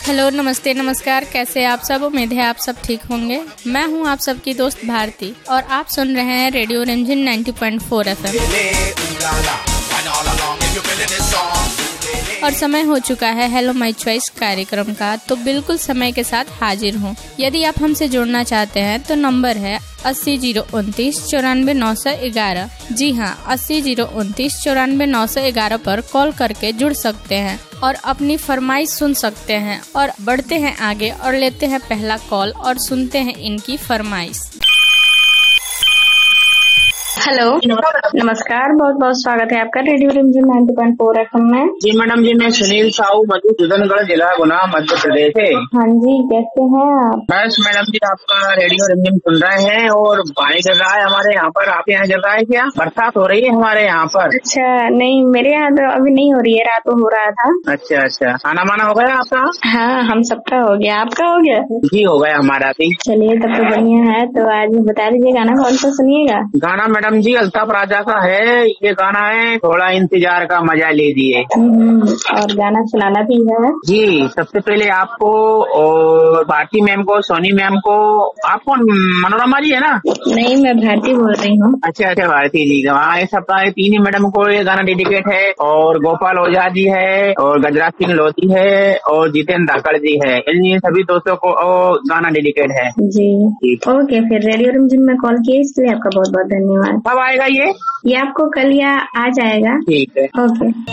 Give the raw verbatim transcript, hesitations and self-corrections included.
Hello, नमस्ते, नमस्कार। कैसे आप सब? उम्मीद है आप सब ठीक होंगे। मैं हूं आप सबकी दोस्त भारती और आप सुन रहे हैं रेडियो रिमझिम ninety point four F M. और समय हो चुका है हेलो माय चॉइस कार्यक्रम का, तो बिल्कुल समय के साथ हाजिर हूँ। यदि आप हमसे जुड़ना चाहते हैं तो नंबर है अस्सी जीरो उनतीस चौरानवे नौ सौ ग्यारह। जी हाँ, अस्सी जीरो उनतीस चौरानवे नौ सौ ग्यारह पर कॉल करके जुड़ सकते हैं और अपनी फरमाइश सुन सकते हैं। और बढ़ते हैं आगे और लेते हैं पहला कॉल और सुनते हैं इनकी फरमाइश। हेलो, नमस्कार, बहुत बहुत स्वागत है आपका रेडियो रिमझिम नाइंटी पॉइंट फोर एफएम में। जी मैडम जी, मैं सुनील साहू, मधुसूदनगढ़, जिला गुना, मध्य प्रदेश से। हाँ जी, कैसे हैं आप? बस मैडम जी, आपका रेडियो रिमझिम सुन रहे हैं और पानी चल रहा है हमारे यहाँ पर। आपके यहाँ चल रहा है क्या? बरसात हो रही है हमारे यहाँ पर। अच्छा, नहीं मेरे यहाँ तो अभी नहीं हो रही है, रात को हो रहा था। अच्छा अच्छा, खाना वाना हो गया आपका? हाँ, हम सबका हो गया, आपका हो गया? जी हो गया हमारा भी। चलिए, तब तो बढ़िया है। तो आज बता दीजिए गाना कौन सा सुनिएगा? गाना मैडम जी अल्ताफ राजा का है, ये गाना है थोड़ा इंतजार का मजा लीजिए। और गाना सुनाना भी है। जी, सबसे पहले आपको और भारती मैम को, सोनी मैम को। आप कौन? मनोरमा जी है ना? नहीं, मैं भारती बोल रही हूँ। अच्छा अच्छा, भारती जी। हाँ, इस सप्ताह तीन ही मैडम को ये गाना डेडिकेट है। और गोपाल ओझा जी है, और गजराज सिंह लोधी है, और जितेंद्र धाकड़ जी है। इन सभी दोस्तों को गाना डेडिकेट है। जी, जी। ओके, फिर रेडियो रिमझिम में कॉल किए इसलिए आपका बहुत बहुत धन्यवाद। कब आएगा ये? ये आपको कल या आ जाएगा। ठीक है, ओके।